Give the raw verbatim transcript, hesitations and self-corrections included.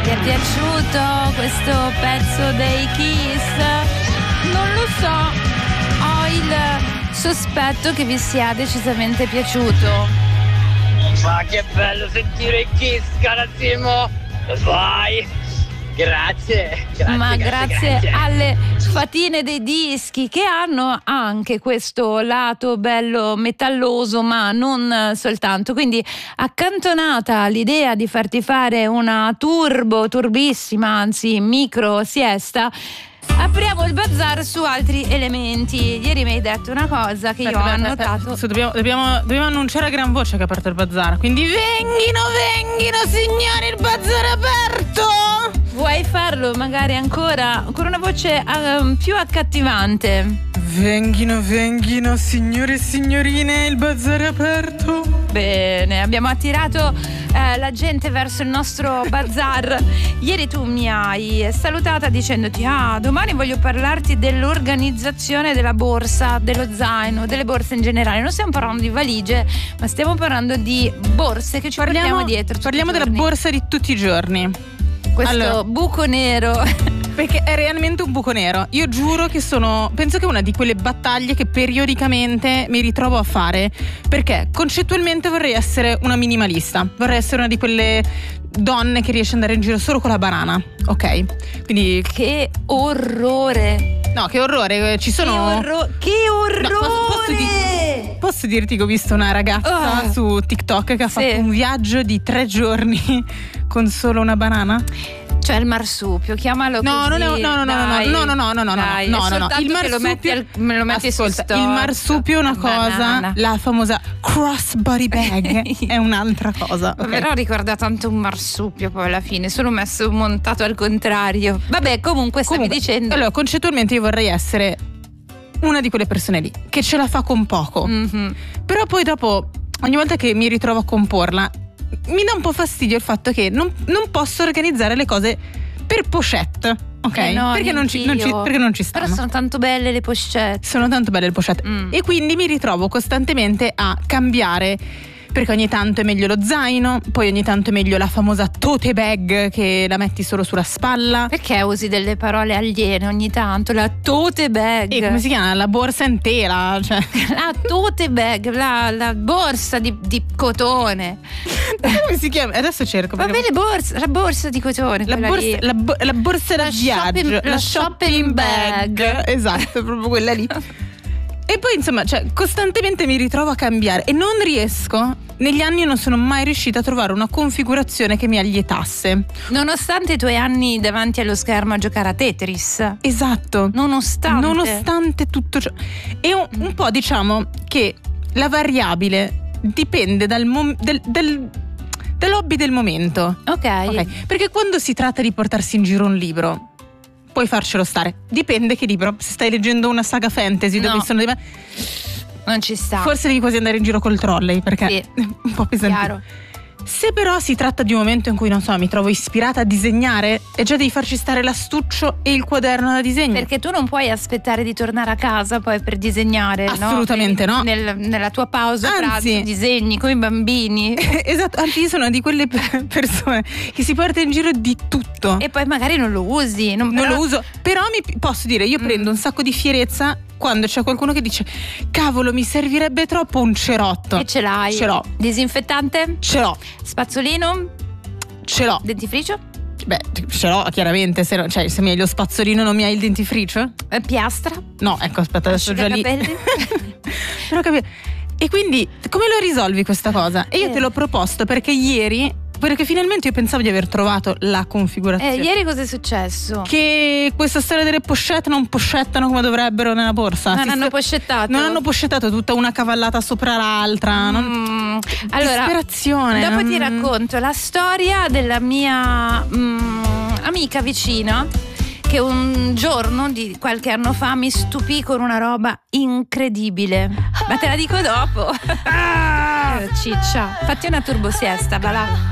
Ti è piaciuto questo pezzo dei Kiss? Non lo so, ho il sospetto che vi sia decisamente piaciuto. Ma che bello sentire i Kiss, carissimo! Vai! Grazie, grazie, Ma grazie, grazie, grazie alle fatine dei dischi, che hanno anche questo lato bello metalloso, ma non soltanto. Quindi, accantonata l'idea di farti fare una turbo, turbissima, anzi micro siesta, apriamo il bazar su altri elementi. Ieri mi hai detto una cosa che io ho annotato. Adesso dobbiamo, dobbiamo, dobbiamo annunciare a gran voce che è aperto il bazar. Quindi venghino, venghino signori, il bazar è aperto! Vuoi farlo magari ancora con una voce uh, più accattivante? Venghino, venghino signori e signorine, il bazar è aperto. Bene, abbiamo attirato eh, la gente verso il nostro bazar. Ieri tu mi hai salutata dicendoti: ah, domani voglio parlarti dell'organizzazione della borsa, dello zaino, delle borse in generale. Non stiamo parlando di valigie, ma stiamo parlando di borse che ci Parliamo, portiamo dietro tutti parliamo i della giorni. borsa di tutti i giorni. Questo Allora, buco nero. perché è realmente un buco nero. Io giuro che sono, penso che è una di quelle battaglie che periodicamente mi ritrovo a fare, perché concettualmente vorrei essere una minimalista, vorrei essere una di quelle donne che riesce ad andare in giro solo con la banana, ok? Quindi Che orrore. no, che orrore, ci sono Che, orro- che orrore. No, posso, posso, di- posso dirti che ho visto una ragazza Oh. su TikTok che ha Sì. fatto un viaggio di tre giorni con solo una banana? Cioè il marsupio, chiamalo No, così. non è, no, no, no, dai. no, no, no, no, no, no, Dai, no, è no, no, soltanto il che marsupio, lo metti, al, me lo metti su ascolta, stories. il marsupio è una La cosa, banana. la famosa cross body bag è un'altra cosa, ok? Però ricorda tanto un marsupio poi alla fine, solo messo montato al contrario. Vabbè, comunque stavi Comunque, dicendo. allora, concettualmente io vorrei essere una di quelle persone lì che ce la fa con poco, Mhm. però poi dopo ogni volta che mi ritrovo a comporla mi dà un po' fastidio il fatto che non, non posso organizzare le cose per pochette, ok? Eh no, perché, non ci, non ci, neanch'io. perché non ci stanno. Però sono tanto belle le pochette. Sono tanto belle le pochette. Mm. E quindi mi ritrovo costantemente a cambiare, perché ogni tanto è meglio lo zaino, poi ogni tanto è meglio la famosa tote bag che la metti solo sulla spalla. Perché usi delle parole aliene ogni tanto? La tote bag. E come si chiama? La borsa in tela, cioè. La tote bag, la, la borsa di, di cotone. Come si chiama? Adesso cerco. Va perché- bene, borsa, la borsa di cotone. La quella borsa, lì. la, bo- la borsa da La viaggio, shopping- la shopping bag. Esatto, è proprio quella lì. E poi insomma, cioè, costantemente mi ritrovo a cambiare e non riesco. Negli anni non sono mai riuscita a trovare una configurazione che mi allietasse. Nonostante i tuoi anni davanti allo schermo a giocare a Tetris. Esatto. Nonostante. Nonostante tutto ciò. E un, un po' diciamo che la variabile dipende dal, mom- del, del, dall'hobby del momento. Ok. Ok, perché quando si tratta di portarsi in giro un libro puoi farcelo stare, dipende che libro. Se stai leggendo una saga fantasy dove No. sono dei... Non ci sta. forse devi quasi andare in giro col trolley, perché Sì. è un po' pesante. Chiaro. Se però si tratta di un momento in cui, non so, mi trovo ispirata a disegnare, e già devi farci stare l'astuccio e il quaderno da disegno. Perché tu non puoi aspettare di tornare a casa poi per disegnare, no? Assolutamente no. Nel- nella tua pausa Anzi. pranzo disegni come i bambini. Esatto, anzi io sono una di quelle pe- persone che si porta in giro di tutto. E poi magari non lo usi. Non, Non però- lo uso, però mi posso dire, io Mm. prendo un sacco di fierezza quando c'è qualcuno che dice: cavolo, mi servirebbe troppo un cerotto. E ce l'hai. Ce l'ho. Disinfettante? Ce l'ho, Spazzolino? ce l'ho. Dentifricio? Beh, ce l'ho chiaramente, se, no- cioè, se mi hai lo spazzolino non mi hai il dentifricio? Eh, Piastra? No, ecco, aspetta, adesso già lì. Asciugacapelli? Però capi- E quindi come lo risolvi questa cosa? E io Eh. te l'ho proposto perché ieri, perché finalmente io pensavo di aver trovato la configurazione. Eh, ieri cosa è successo? Che questa storia delle pochette non pochettano come dovrebbero nella borsa. Non Si hanno sta- poscettato? Non hanno poscettato tutta una cavallata sopra l'altra. non- Mm, allora, Disperazione. dopo non- ti racconto la storia della mia mm, amica vicina che un giorno di qualche anno fa mi stupì con una roba incredibile. Ma te la dico dopo. Eh, Ciccia, fatti una turbosiesta, va là.